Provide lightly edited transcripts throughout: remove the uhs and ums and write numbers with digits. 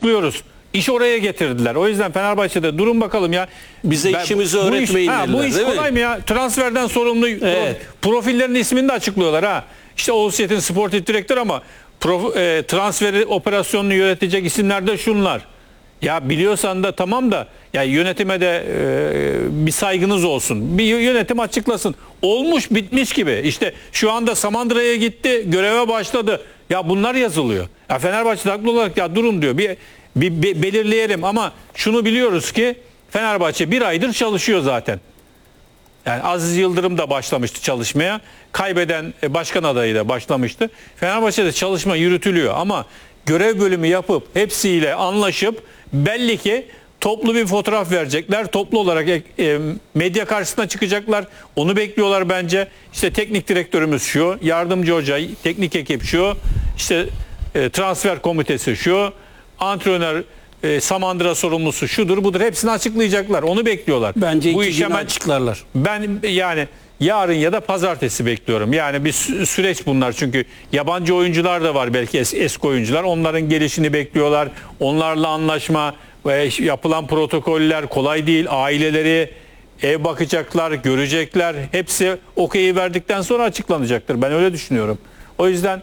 açıklıyoruz. İş oraya getirdiler. O yüzden Fenerbahçe'de durun bakalım ya. Bize işimizi öğretmeyin dediler, bu iş değil kolay mi? mı ya? Transferden sorumlu Evet. profillerin ismini de açıklıyorlar ha. İşte Oğuz Çetin sportif direktör ama transferi operasyonunu yönetecek isimler de şunlar. Ya biliyorsan da tamam da ya yönetime de bir saygınız olsun. Bir yönetim açıklasın. Olmuş bitmiş gibi. İşte şu anda Samandıra'ya gitti, göreve başladı. Ya bunlar yazılıyor. Ya Fenerbahçe haklı olarak ya durun diyor. Bir belirleyelim ama şunu biliyoruz ki Fenerbahçe bir aydır çalışıyor zaten. Yani Aziz Yıldırım da başlamıştı çalışmaya. Kaybeden başkan adayı da başlamıştı. Fenerbahçe'de çalışma yürütülüyor ama görev bölümü yapıp hepsiyle anlaşıp belli ki toplu bir fotoğraf verecekler. Toplu olarak medya karşısına çıkacaklar. Onu bekliyorlar bence. İşte teknik direktörümüz şu, yardımcı hoca, teknik ekip şu, işte transfer komitesi şu, antrenör Samandıra sorumlusu şudur budur hepsini açıklayacaklar. Onu bekliyorlar. Bence bu iki iş gün hemen açıklarlar. ben yani yarın ya da pazartesi bekliyorum. Yani bir süreç bunlar çünkü yabancı oyuncular da var belki eski oyuncular. Onların gelişini bekliyorlar. Onlarla anlaşma ve yapılan protokoller kolay değil. Aileleri ev bakacaklar, görecekler. Hepsi okeyi verdikten sonra açıklanacaktır. Ben öyle düşünüyorum. O yüzden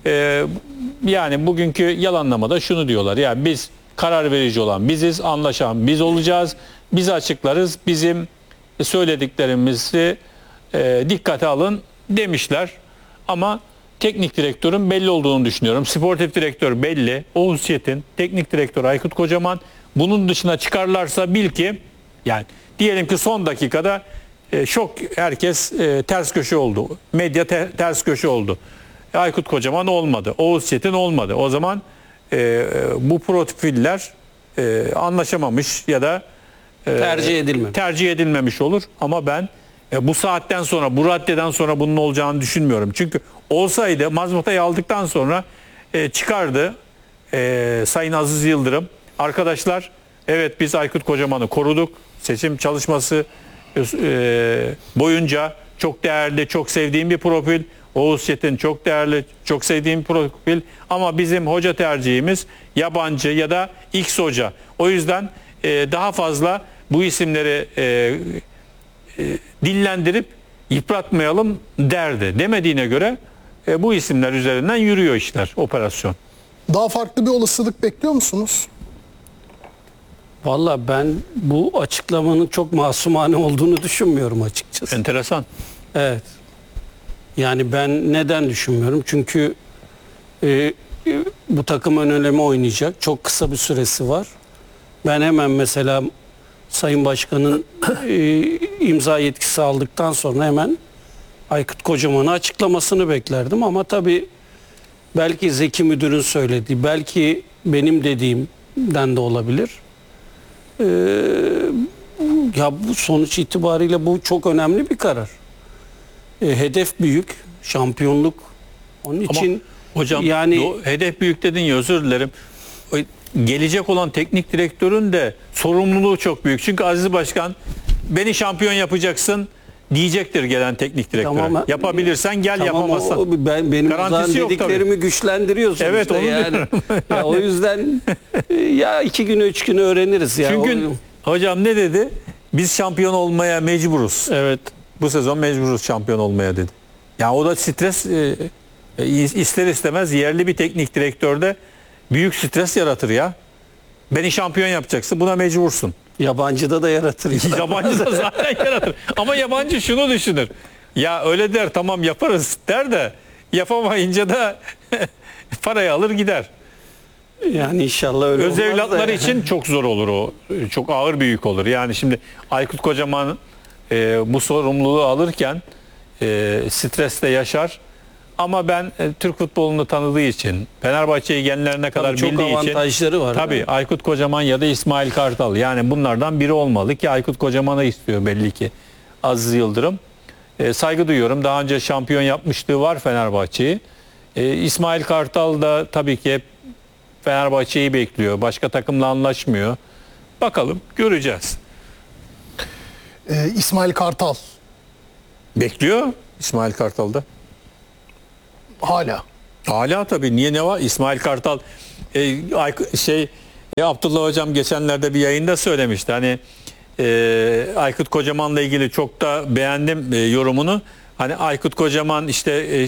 yani bugünkü yalanlamada şunu diyorlar. Ya biz karar verici olan biziz, anlaşan biz olacağız. Biz açıklarız. Bizim söylediklerimizi dikkate alın demişler. Ama teknik direktörün belli olduğunu düşünüyorum. Sportif direktör belli. Oğuz Çetin, teknik direktör Aykut Kocaman. Bunun dışına çıkarlarsa bil ki yani diyelim ki son dakikada şok herkes ters köşe oldu. Medya ters köşe oldu. Aykut Kocaman olmadı. Oğuz Çetin olmadı. O zaman bu profiller anlaşamamış ya da tercih edilmemiş olur. Ama ben bu saatten sonra, bu raddeden sonra bunun olacağını düşünmüyorum. Çünkü olsaydı mazbatayı aldıktan sonra çıkardı Sayın Aziz Yıldırım. Arkadaşlar evet biz Aykut Kocaman'ı koruduk. Seçim çalışması boyunca çok değerli, çok sevdiğim bir profil. Oğuz Çetin çok değerli, çok sevdiğim bir profil. Ama bizim hoca tercihimiz yabancı ya da X hoca. O yüzden daha fazla bu isimleri dillendirip yıpratmayalım derdi. Demediğine göre bu isimler üzerinden yürüyor işler, operasyon. Daha farklı bir olasılık bekliyor musunuz? Valla ben bu açıklamanın çok masumane olduğunu düşünmüyorum açıkçası. Enteresan. Evet. Yani ben neden düşünmüyorum? Çünkü bu takım ön eleme oynayacak. Çok kısa bir süresi var. Ben hemen mesela Sayın Başkan'ın imza yetkisi aldıktan sonra hemen Aykut Kocaman'ı açıklamasını beklerdim. Ama tabii belki Zeki Müdür'ün söylediği, belki benim dediğimden de olabilir. Ya bu sonuç itibariyle bu çok önemli bir karar. Hedef büyük, şampiyonluk. Onun için hocam yani hedef büyük dedin ya, özür dilerim. Gelecek olan teknik direktörün de sorumluluğu çok büyük. Çünkü Aziz Başkan beni şampiyon yapacaksın diyecektir gelen teknik direktöre. Tamam, yapabilirsen gel, tamam, yapamazsan. Benim dediklerimi güçlendirıyorsun. Evet işte onu yani. diyorum. Ya, o yüzden ya 2 gün 3 gün öğreniriz ya. Çünkü hocam ne dedi? Biz şampiyon olmaya mecburuz. Evet. Bu sezon mecburuz şampiyon olmaya dedi. Ya o da stres ister istemez yerli bir teknik direktörde büyük stres yaratır ya. Beni şampiyon yapacaksın, buna mecbursun. Yabancıda da yaratır. Yabancı da zaten yaratır. Ama yabancı şunu düşünür. Ya öyle der, tamam yaparız der de yapamayınca da parayı alır gider. Yani inşallah öyle Öz olmaz evlatları da. için çok zor olur o. Çok ağır bir yük olur. Yani şimdi Aykut Kocaman bu sorumluluğu alırken stresle yaşar. Ama ben Türk futbolunu tanıdığı için, Fenerbahçe'yi genlerine kadar Tabii çok bildiği için avantajları var. tabii Aykut Kocaman ya da İsmail Kartal, yani bunlardan biri olmalı ki Aykut Kocaman'ı istiyor belli ki Aziz Yıldırım. Saygı duyuyorum. Daha önce şampiyon yapmışlığı var Fenerbahçe'yi. İsmail Kartal da tabii ki hep Fenerbahçe'yi bekliyor. Başka takımla anlaşmıyor. Bakalım, göreceğiz. İsmail Kartal Bekliyor İsmail Kartal'da. hala. Hala tabii. Niye, ne var? İsmail Kartal Abdullah Hocam geçenlerde bir yayında söylemişti. Hani Aykut Kocaman'la ilgili çok da beğendim yorumunu. Hani Aykut Kocaman işte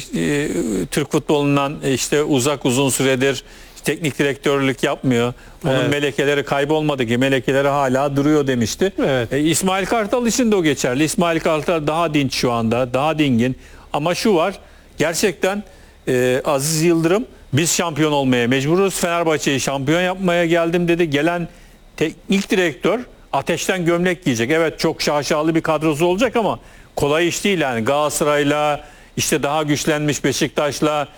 Türk futbolundan işte uzun süredir teknik direktörlük yapmıyor. Onun Evet. melekeleri kaybolmadı ki, melekeleri hala duruyor demişti. Evet. İsmail Kartal için de o geçerli. İsmail Kartal daha dinç şu anda, daha dingin. Ama şu var, gerçekten Aziz Yıldırım biz şampiyon olmaya mecburuz. Fenerbahçe'yi şampiyon yapmaya geldim dedi. Gelen teknik direktör ateşten gömlek giyecek. Evet, çok şaşalı bir kadrosu olacak ama kolay iş değil yani. Galatasaray'la, işte daha güçlenmiş Beşiktaş'la,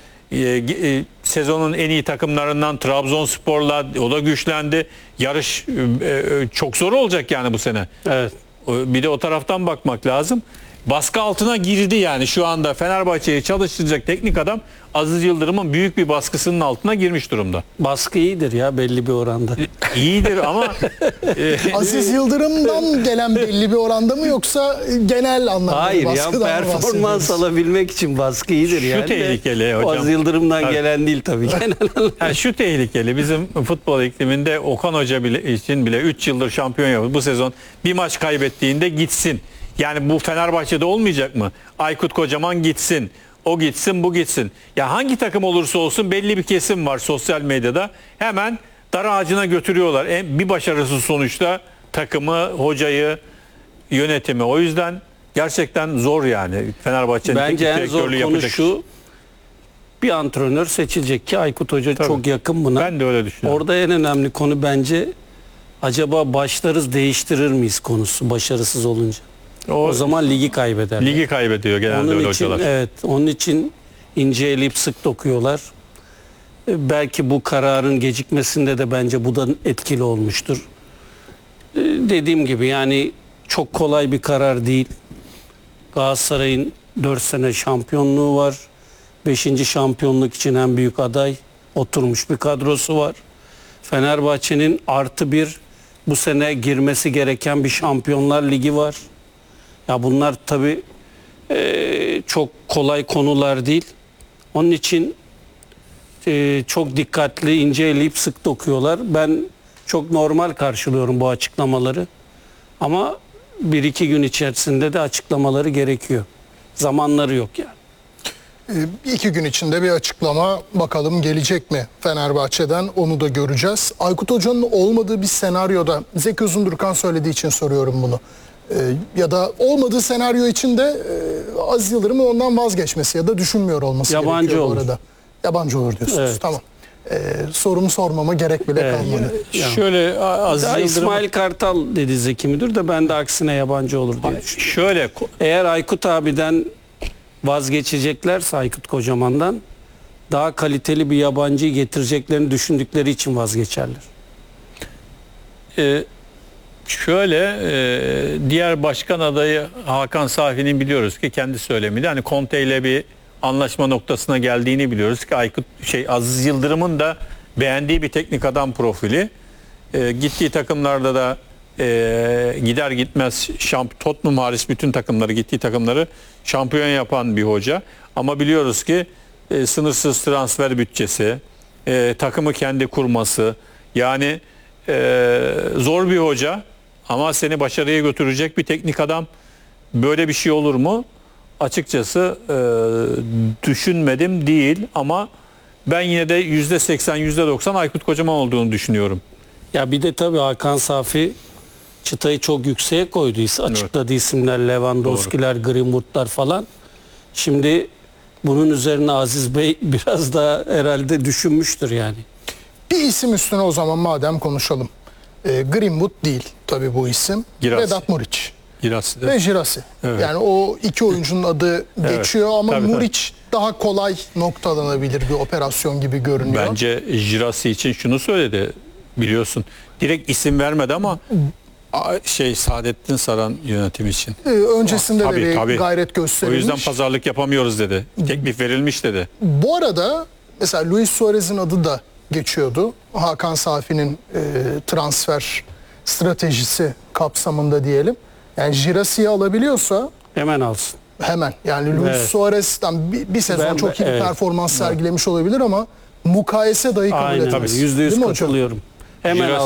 sezonun en iyi takımlarından Trabzonspor'la o da güçlendi. Yarış çok zor olacak yani bu sene. Evet. Bir de o taraftan bakmak lazım. Baskı altına girdi yani şu anda Fenerbahçe'yi çalıştıracak teknik adam Aziz Yıldırım'ın büyük bir baskısının altına girmiş durumda. Baskı iyidir ya belli bir oranda. İyidir ama Aziz Yıldırım'dan gelen belli bir oranda mı yoksa genel anlamda Hayır ya, baskıdan mı performans bahsediyoruz? alabilmek için baskı iyidir yani. tehlikeli hocam. Aziz Yıldırım'dan Tabii. gelen değil tabii. Genel. yani şu tehlikeli, bizim futbol ikliminde Okan Hoca için bile 3 yıldır şampiyon yapıyor. Bu sezon bir maç kaybettiğinde gitsin. Yani bu Fenerbahçe'de olmayacak mı? Aykut Kocaman gitsin. O gitsin, bu gitsin. Ya hangi takım olursa olsun belli bir kesim var sosyal medyada. Hemen dar ağacına götürüyorlar. Bir başarısız sonuçta takımı, hocayı, yönetimi. O yüzden gerçekten zor yani. Fenerbahçe'nin Bence teknik en zor direktörlüğü konu yapacak. şu. Bir antrenör seçilecek ki Aykut Hoca çok yakın buna. Ben de öyle düşünüyorum. Orada en önemli konu bence acaba başlarız değiştirir miyiz konusu başarısız olunca. O zaman ligi kaybeder. Ligi kaybediyor genelde Onun öyle için hocalar. evet, onun için ince eleyip sık dokuyorlar. Belki bu kararın gecikmesinde de bence bu da etkili olmuştur. Dediğim gibi yani çok kolay bir karar değil. Galatasaray'ın 4 sene şampiyonluğu var. 5. şampiyonluk için en büyük aday. Oturmuş bir kadrosu var. Fenerbahçe'nin +1 bu sene girmesi gereken bir Şampiyonlar Ligi var. Ya bunlar tabii çok kolay konular değil. Onun için çok dikkatli, ince eleyip sık dokuyorlar. Ben çok normal karşılıyorum bu açıklamaları. Ama 1-2 gün içerisinde de açıklamaları gerekiyor. Zamanları yok yani. 2 gün içinde bir açıklama bakalım gelecek mi Fenerbahçe'den, onu da göreceğiz. Aykut Hoca'nın olmadığı bir senaryoda, Zeki Uzundurkan söylediği için soruyorum bunu. Ya da olmadığı senaryo içinde Aziz Yıldırım'ın ondan vazgeçmesi ya da düşünmüyor olması Yabancı gerekiyor bu olur. arada. Yabancı olur diyorsunuz. Evet. Tamam. Sorumu sormama gerek bile kalmadı. Yani. Şöyle Aziz Daha Yıldırım İsmail Kartal dedi Zeki Müdür de ben de aksine yabancı olur diye düşünüyorum. şöyle Eğer Aykut abiden vazgeçeceklerse Aykut Kocaman'dan daha kaliteli bir yabancıyı getireceklerini düşündükleri için vazgeçerler. diğer başkan adayı Hakan Safi'nin biliyoruz ki kendi söylemiydi. Hani Conte ile bir anlaşma noktasına geldiğini biliyoruz ki Aziz Yıldırım'ın da beğendiği bir teknik adam profili. Gittiği takımlarda da gider gitmez Tottenham hariç bütün takımları, gittiği takımları şampiyon yapan bir hoca. Ama biliyoruz ki sınırsız transfer bütçesi, takımı kendi kurması, yani zor bir hoca ama seni başarıya götürecek bir teknik adam. Böyle bir şey olur mu? Açıkçası düşünmedim değil ama ben yine de %80, %90 Aykut Kocaman olduğunu düşünüyorum. Ya bir de tabii Hakan Safi çıtayı çok yükseğe koydu. Açıkladığı isimler Lewandowski'ler, Greenwood'lar falan. Şimdi bunun üzerine Aziz Bey biraz daha herhalde düşünmüştür yani. Bir isim üstüne o zaman madem konuşalım. Greenwood değil tabii bu isim. Girassi. Vedat Muriç Girassi de. ve Girassi. Evet. Yani o iki oyuncunun adı geçiyor ama tabii, Muriç daha kolay noktalanabilir bir operasyon gibi görünüyor. Bence Girassi için şunu söyledi, biliyorsun. Direkt isim vermedi ama Saadettin Saran yönetim için. Öncesinde Tabii, de bir tabii. gayret O gösterilmiş. yüzden pazarlık yapamıyoruz dedi. Teklif verilmiş dedi. Bu arada mesela Luis Suarez'in adı da geçiyordu. Hakan Safi'nin transfer stratejisi kapsamında diyelim. Yani Girassi'yi alabiliyorsa Hemen alsın. hemen. Yani Luis Evet. Suarez'den bir sezon çok iyi bir evet. performans sergilemiş olabilir ama mukayese dahi kabul Aynen. etmez. %100 Değil mi hocam? katılıyorum. Hemen Jirox